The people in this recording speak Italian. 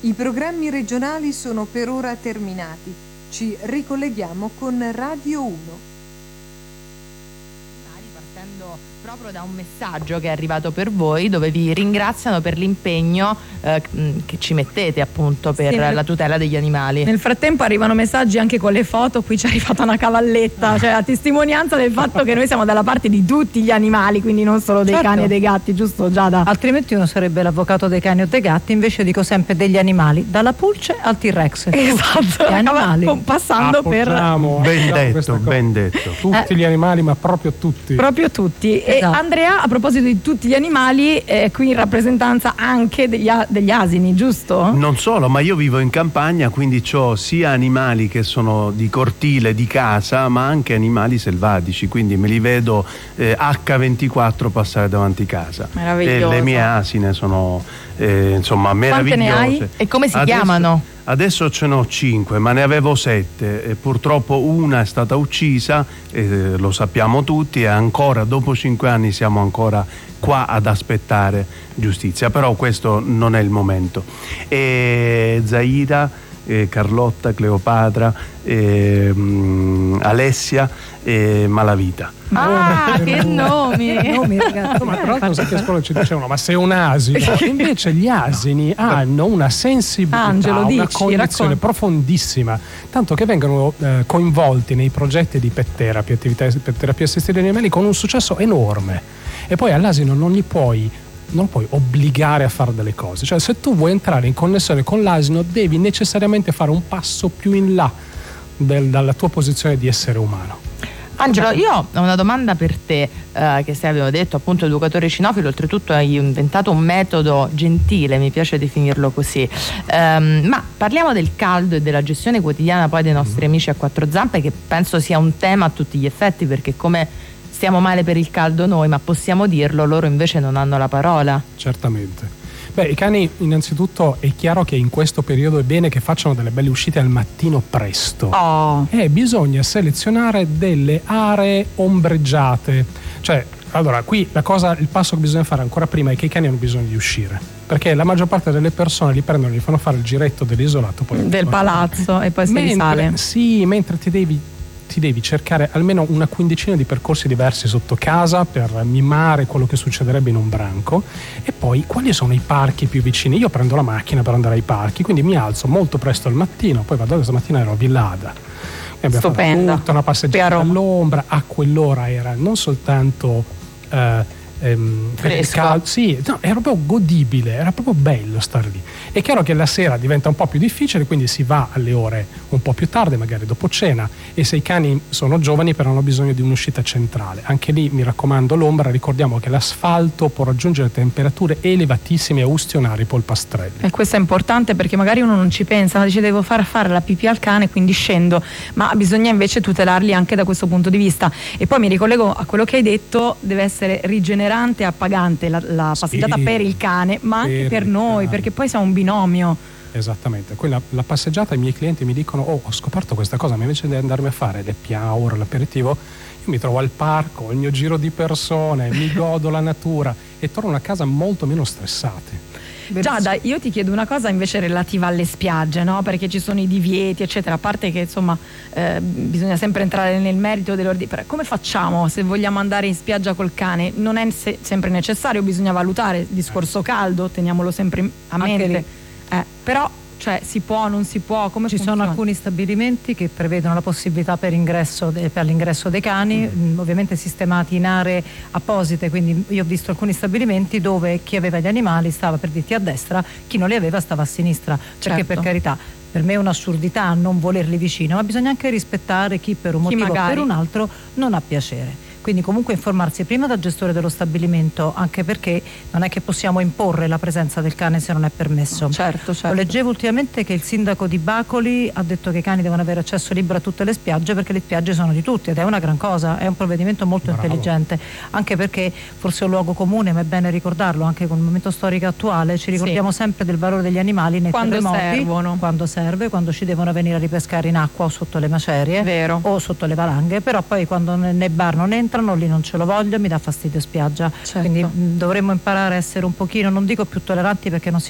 I programmi regionali sono per ora terminati. Ci ricolleghiamo con Radio 1. Partendo proprio da un messaggio che è arrivato per voi, dove vi ringraziano per l'impegno che ci mettete appunto per la tutela degli animali. Nel frattempo arrivano messaggi anche con le foto. Qui ci è arrivata una cavalletta, cioè a testimonianza del fatto che noi siamo dalla parte di tutti gli animali, quindi non solo dei cani e dei gatti, giusto Giada? Altrimenti uno sarebbe l'avvocato dei cani o dei gatti, invece dico sempre degli animali, dalla pulce al T-Rex. Esatto, animali. Passando per... Ben detto. Tutti gli animali, ma proprio tutti. Proprio tutti. Esatto. E Andrea, a proposito di tutti gli animali, è qui in rappresentanza anche degli asini, giusto? Non solo, ma io vivo in campagna, quindi ho sia animali che sono di cortile, di casa, ma anche animali selvatici, quindi me li vedo H24 passare davanti casa. Meraviglioso. E le mie asine sono insomma meravigliose. Quante ne hai? E come si chiamano? Adesso ce n'ho 5, ma ne avevo 7 e purtroppo una è stata uccisa, lo sappiamo tutti, e ancora dopo 5 anni siamo ancora qua ad aspettare giustizia, però questo non è il momento. Zaira, Carlotta, Cleopatra, Alessia e Malavita. Ah, che nomi! Ragazzi. Ma tra l'altro sai che a scuola ci dicevano, ma sei un asino? Invece gli asini hanno una sensibilità, Angelo, una dici, cognizione profondissima, tanto che vengono coinvolti nei progetti di pet therapy, attività per terapia assistita agli animali, con un successo enorme. E poi all'asino non lo puoi obbligare a fare delle cose, cioè se tu vuoi entrare in connessione con l'asino devi necessariamente fare un passo più in là dalla tua posizione di essere umano. Angelo, io ho una domanda per te, che se avevo detto appunto educatore cinofilo, oltretutto hai inventato un metodo gentile, mi piace definirlo così, ma parliamo del caldo e della gestione quotidiana poi dei nostri amici a quattro zampe, che penso sia un tema a tutti gli effetti, perché come stiamo male per il caldo noi, ma possiamo dirlo, loro invece non hanno la parola. Certamente. Beh, i cani innanzitutto è chiaro che in questo periodo è bene che facciano delle belle uscite al mattino presto. Bisogna selezionare delle aree ombreggiate. Cioè, allora, qui il passo che bisogna fare ancora prima è che i cani hanno bisogno di uscire. Perché la maggior parte delle persone li prendono, gli fanno fare il giretto dell'isolato, poi del palazzo, e poi si risale. Sì, mentre ti devi cercare almeno una quindicina di percorsi diversi sotto casa per mimare quello che succederebbe in un branco. E poi quali sono i parchi più vicini? Io prendo la macchina per andare ai parchi, quindi mi alzo molto presto al mattino, poi vado, questa mattina ero a Villada e abbiamo fatto tutta una passeggiata all'ombra. A quell'ora era non soltanto era proprio godibile, era proprio bello stare lì. È chiaro che la sera diventa un po' più difficile, quindi si va alle ore un po' più tarde, magari dopo cena, e se i cani sono giovani però hanno bisogno di un'uscita centrale. Anche lì mi raccomando l'ombra, ricordiamo che l'asfalto può raggiungere temperature elevatissime a ustionare i polpastrelli. E questo è importante, perché magari uno non ci pensa, dice devo fare la pipì al cane quindi scendo, ma bisogna invece tutelarli anche da questo punto di vista. E poi mi ricollego a quello che hai detto, deve essere rigenerante e appagante la passeggiata per il cane, ma anche per noi, perché poi siamo un binomio. Esattamente, la passeggiata, i miei clienti mi dicono ho scoperto questa cosa, ma invece di andarmi a fare le piaur, l'aperitivo, io mi trovo al parco, il mio giro di persone, mi godo la natura e torno a casa molto meno stressati. Giada, io ti chiedo una cosa invece relativa alle spiagge, no? Perché ci sono i divieti eccetera, a parte che insomma bisogna sempre entrare nel merito dell'ordine. Come facciamo se vogliamo andare in spiaggia col cane? Non è sempre necessario, bisogna valutare il discorso caldo, teniamolo sempre a mente, però cioè si può, non si può, come ci funziona? Sono alcuni stabilimenti che prevedono la possibilità per l'ingresso dei cani, ovviamente sistemati in aree apposite, quindi io ho visto alcuni stabilimenti dove chi aveva gli animali stava, per dirti, a destra, chi non li aveva stava a sinistra, perché per carità, per me è un'assurdità non volerli vicino, ma bisogna anche rispettare chi per un motivo o per un altro non ha piacere. Quindi comunque informarsi prima dal gestore dello stabilimento, anche perché non è che possiamo imporre la presenza del cane se non è permesso. Certo. Lo leggevo ultimamente che il sindaco di Bacoli ha detto che i cani devono avere accesso libero a tutte le spiagge, perché le spiagge sono di tutti, ed è una gran cosa, è un provvedimento molto intelligente, anche perché forse è un luogo comune, ma è bene ricordarlo, anche con il momento storico attuale ci ricordiamo sempre del valore degli animali nei terremoti, quando serve, quando ci devono venire a ripescare in acqua o sotto le macerie, o sotto le valanghe, però poi quando nei bar non entrano, lì non ce lo voglio, mi dà fastidio spiaggia. Quindi dovremmo imparare a essere un pochino, non dico più tolleranti perché non si